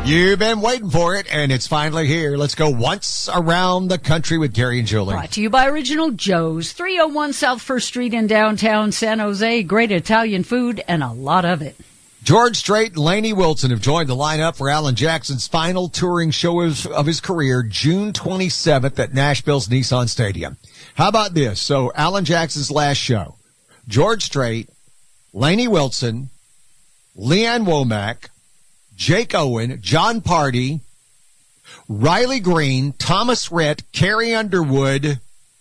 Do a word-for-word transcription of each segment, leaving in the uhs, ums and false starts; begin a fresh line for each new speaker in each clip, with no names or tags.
You've been waiting for it, and it's finally here. Let's go once around the country with Gary and Julie.
Brought to you by Original Joe's, three oh one South First Street in downtown San Jose. Great Italian food and a lot of it.
George Strait and Lainey Wilson have joined the lineup for Alan Jackson's final touring show of, of his career, June twenty-seventh at Nashville's Nissan Stadium. How about this? So, Alan Jackson's last show, George Strait, Lainey Wilson, Leanne Womack, Jake Owen, John Party, Riley Green, Thomas Rhett, Carrie Underwood,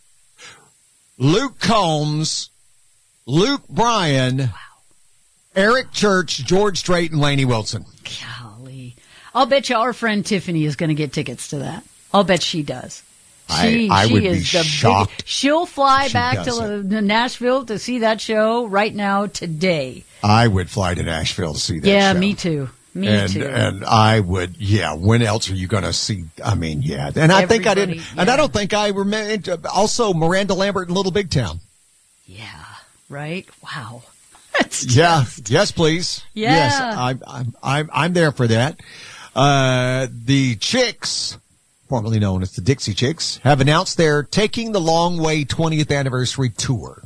Luke Combs, Luke Bryan, wow. Eric Church, George Strait, and Lainey Wilson.
Golly. I'll bet you our friend Tiffany is going to get tickets to that. I'll bet she does. She,
I, I
she
would
is
be
the
shocked.
Big, she'll fly
she
back to it. Nashville to see that show right now today.
I would fly to Nashville to see that
yeah,
show.
Yeah, me too. Me
and,
too.
And I would, yeah, when else are you going to see? I mean, yeah. And I
Everybody,
think I didn't,
yeah.
and I don't think I remember, also Miranda Lambert in Little Big Town.
Yeah, right? Wow. That's just...
Yeah, yes, please.
Yeah.
Yes, I'm, I'm, I'm, I'm there for that. Uh, the Chicks, formerly known as the Dixie Chicks, have announced they're taking the Long Way twentieth anniversary tour.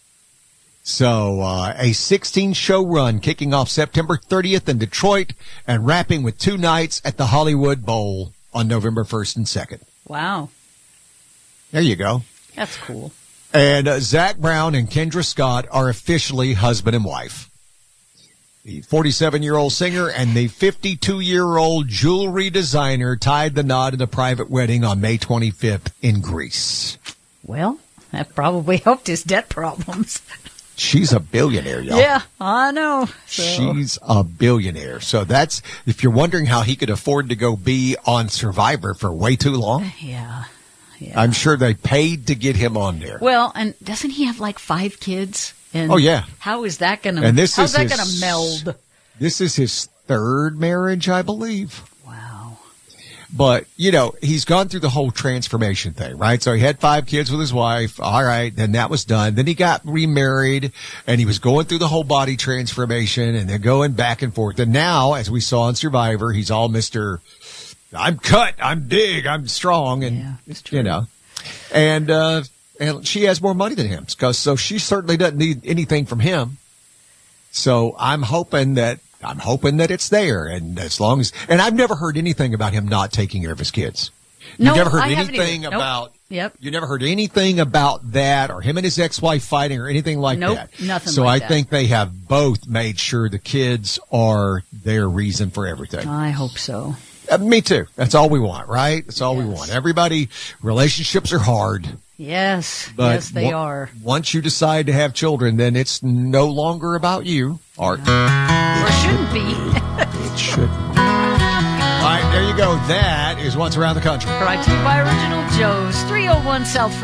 So, uh, a sixteen-show run kicking off September thirtieth in Detroit and wrapping with two nights at the Hollywood Bowl on November first and second.
Wow.
There you go.
That's cool.
And uh, Zach Brown and Kendra Scott are officially husband and wife. The forty-seven-year-old singer and the fifty-two-year-old jewelry designer tied the knot in a private wedding on May twenty-fifth in Greece.
Well, that probably helped his debt problems.
She's a billionaire, y'all.
Yeah, I know. So.
She's a billionaire. So that's, if you're wondering how he could afford to go be on Survivor for way too long.
Yeah. Yeah.
I'm sure they paid to get him on there.
Well, and doesn't he have like five kids? And
oh, yeah.
How is that going to,
and this
how's
is
that
his,
going to meld?
This is his third marriage, I believe.
Wow.
But, you know, he's gone through the whole transformation thing, right? So he had five kids with his wife. All right. Then that was done. Then he got remarried and he was going through the whole body transformation and then going back and forth. And now, as we saw on Survivor, he's all Mister I'm cut, I'm big, I'm strong. And,
yeah, it's true.
You know, and, uh, and she has more money than him. Cause so she certainly doesn't need anything from him. So I'm hoping that, I'm hoping that it's there. And as long as, and I've never heard anything about him not taking care of his kids. You've
no,
never heard
I
anything
nope.
about,
yep.
You never heard anything about that or him and his ex-wife fighting or anything like
nope,
that.
Nothing
so
like
I
that.
think they have both made sure the kids are their reason for everything.
I hope so.
Uh, me too. That's all we want, right? That's all
yes.
we want. Everybody, relationships are hard.
Yes.
But
yes, they
w-
are.
Once you decide to have children, then it's no longer about you. Or,
or shouldn't be.
It shouldn't. All right, there you go. That is Once Around the Country.
Brought to you by Original Joe's, three oh one South